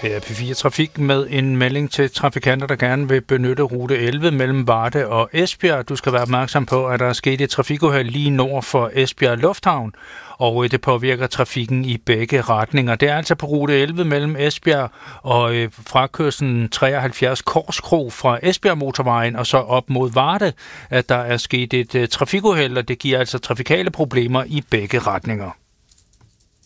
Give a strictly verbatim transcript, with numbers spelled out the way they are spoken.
Her er P fire Trafik med en melding til trafikanter, der gerne vil benytte rute elleve mellem Varde og Esbjerg. Du skal være opmærksom på, at der er sket et trafikuheld lige nord for Esbjerg Lufthavn, og det påvirker trafikken i begge retninger. Det er altså på rute elleve mellem Esbjerg og øh, frakørslen treoghalvfjerds Korskro fra Esbjerg Motorvejen og så op mod Varde, at der er sket et øh, trafikuheld, og det giver altså trafikale problemer i begge retninger.